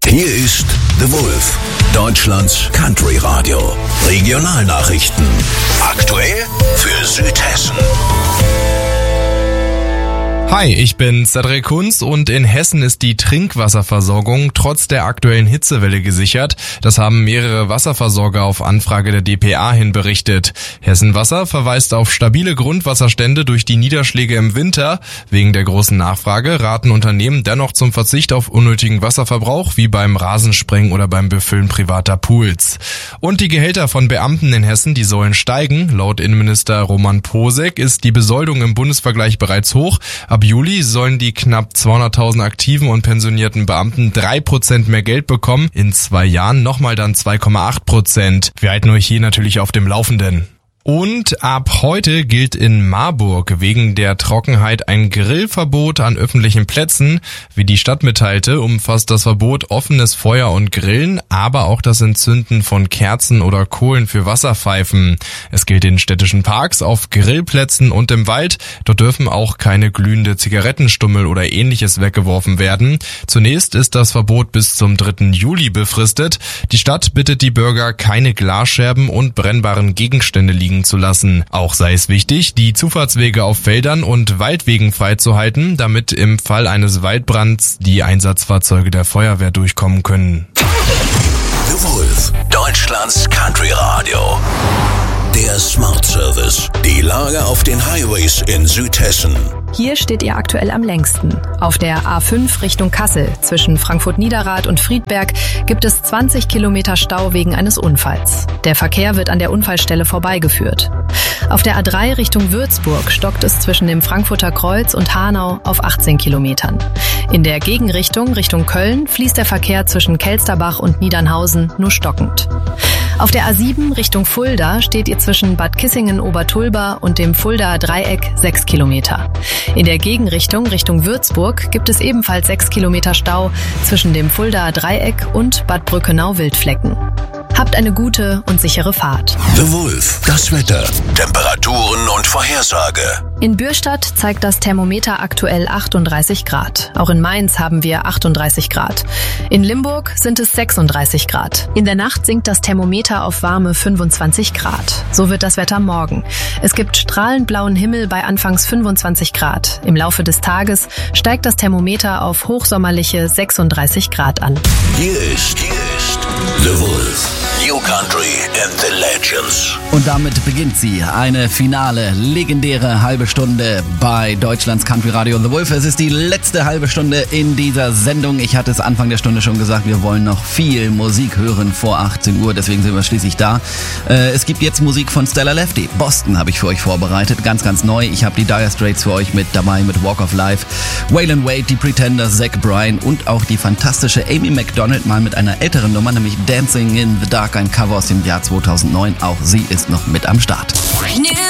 Hier ist The Wolf, Deutschlands Country Radio. Regionalnachrichten. Aktuell für Südhessen. Hi, ich bin Cedric Kunz und in Hessen ist die Trinkwasserversorgung trotz der aktuellen Hitzewelle gesichert. Das haben mehrere Wasserversorger auf Anfrage der dpa hin berichtet. Hessen Wasser verweist auf stabile Grundwasserstände durch die Niederschläge im Winter. Wegen der großen Nachfrage raten Unternehmen dennoch zum Verzicht auf unnötigen Wasserverbrauch, wie beim Rasensprengen oder beim Befüllen privater Pools. Und die Gehälter von Beamten in Hessen, die sollen steigen. Laut Innenminister Roman Posek ist die Besoldung im Bundesvergleich bereits hoch. Ab Juli sollen die knapp 200.000 aktiven und pensionierten Beamten 3% mehr Geld bekommen. In 2 Jahren nochmal dann 2,8%. Wir halten euch hier natürlich auf dem Laufenden. Und ab heute gilt in Marburg wegen der Trockenheit ein Grillverbot an öffentlichen Plätzen. Wie die Stadt mitteilte, umfasst das Verbot offenes Feuer und Grillen, aber auch das Entzünden von Kerzen oder Kohlen für Wasserpfeifen. Es gilt in städtischen Parks, auf Grillplätzen und im Wald. Dort dürfen auch keine glühende Zigarettenstummel oder ähnliches weggeworfen werden. Zunächst ist das Verbot bis zum 3. Juli befristet. Die Stadt bittet die Bürger, keine Glasscherben und brennbaren Gegenstände liegen zu lassen. Auch sei es wichtig, die Zufahrtswege auf Feldern und Waldwegen freizuhalten, damit im Fall eines Waldbrands die Einsatzfahrzeuge der Feuerwehr durchkommen können. The Wolf, Deutschlands Country Radio. Der Smart Service. Die Lage auf den Highways in Südhessen. Hier steht ihr aktuell am längsten. Auf der A5 Richtung Kassel zwischen Frankfurt-Niederrad und Friedberg gibt es 20 Kilometer Stau wegen eines Unfalls. Der Verkehr wird an der Unfallstelle vorbeigeführt. Auf der A3 Richtung Würzburg stockt es zwischen dem Frankfurter Kreuz und Hanau auf 18 Kilometern. In der Gegenrichtung Richtung Köln fließt der Verkehr zwischen Kelsterbach und Niedernhausen nur stockend. Auf der A7 Richtung Fulda steht ihr zwischen Bad Kissingen-Obertulba und dem Fuldaer Dreieck 6 Kilometer. In der Gegenrichtung Richtung Würzburg gibt es ebenfalls 6 Kilometer Stau zwischen dem Fuldaer Dreieck und Bad Brückenau-Wildflecken. Habt eine gute und sichere Fahrt. The Wolf, das Wetter, Temperaturen und Vorhersage. In Bürstadt zeigt das Thermometer aktuell 38 Grad. Auch in Mainz haben wir 38 Grad. In Limburg sind es 36 Grad. In der Nacht sinkt das Thermometer auf warme 25 Grad. So wird das Wetter morgen. Es gibt strahlend blauen Himmel bei anfangs 25 Grad. Im Laufe des Tages steigt das Thermometer auf hochsommerliche 36 Grad an. Hier ist The Wolf. New Country and the Legends. Und damit beginnt sie, eine finale, legendäre halbe Stunde bei Deutschlands Country Radio The Wolf. Es ist die letzte halbe Stunde in dieser Sendung. Ich hatte es Anfang der Stunde schon gesagt, wir wollen noch viel Musik hören vor 18 Uhr, deswegen sind wir schließlich da. Es gibt jetzt Musik von Stella Lefty. Boston habe ich für euch vorbereitet, ganz, ganz neu. Ich habe die Dire Straits für euch mit dabei, mit Walk of Life. Waylon Wade, die Pretenders, Zach Bryan und auch die fantastische Amy Macdonald mal mit einer älteren Nummer, nämlich Dancing in the Dark, ein Cover aus dem Jahr 2009. Auch sie ist noch mit am Start.